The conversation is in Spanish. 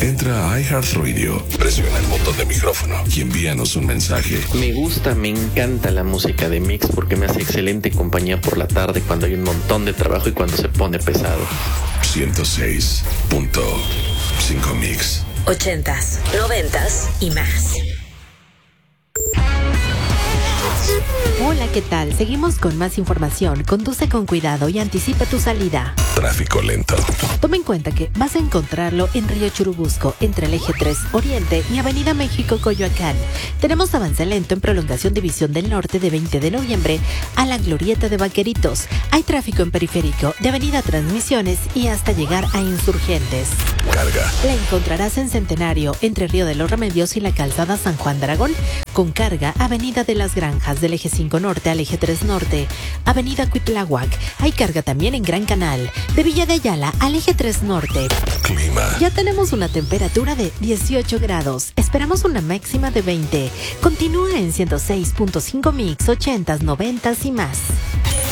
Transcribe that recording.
Entra a iHeartRadio, presiona el botón de micrófono y envíanos un mensaje. Me encanta la música de Mix porque me hace excelente compañía por la tarde cuando hay un montón de trabajo y cuando se pone pesado. 106.5 Mix. 80s, 90s y más. Hola, ¿qué tal? Seguimos con más información. Conduce con cuidado y anticipa tu salida. Tráfico lento. Toma en cuenta que vas a encontrarlo en Río Churubusco, entre el eje 3 Oriente y Avenida México Coyoacán. Tenemos avance lento en prolongación División del Norte de 20 de noviembre a la Glorieta de Vaqueritos. Hay tráfico en periférico de Avenida Transmisiones y hasta llegar a Insurgentes. Carga. La encontrarás en Centenario, entre Río de los Remedios y la calzada San Juan de Aragón. Con carga, Avenida de las Granjas del eje 5 Norte al eje 3 Norte, Avenida Cuitláhuac. Hay carga también en Gran Canal, de Villa de Ayala al eje 3 Norte. Clima. Ya tenemos una temperatura de 18 grados. Esperamos una máxima de 20. Continúa en 106.5 Mix, 80s, 90s y más.